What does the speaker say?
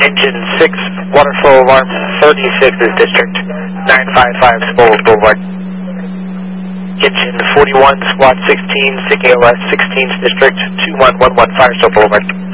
Engine 6, water flow alarm 36 is District 955, Smollett Boulevard. Engine 41, squad 16, SIG ALS 16 District 2111, Firestone Boulevard.